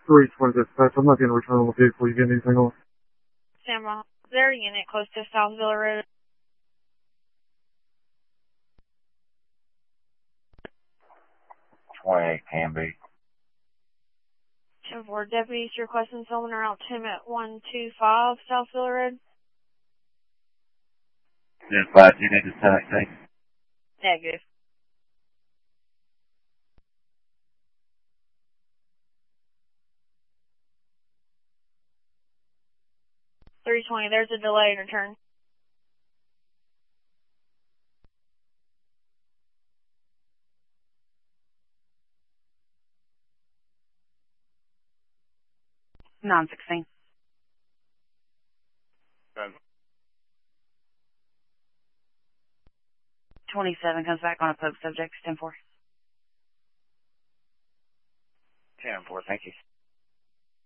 320 dispatch. I'm not getting a return on the vehicle. You getting anything on? Samuel, is there a unit close to South Villa Road? 28 can be. 10-4, deputies requesting someone around 10 at 125 South Villa Road? Dispatch, you need to send it. Negative. $320, there's a delay in return. $916. 27 comes back on a poke subject, 10-4. 10-4, thank you.